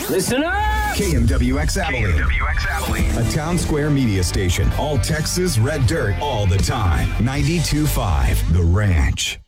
Listen up! KMWX Abilene. A town square media station. All Texas red dirt all the time. 92.5 The Ranch.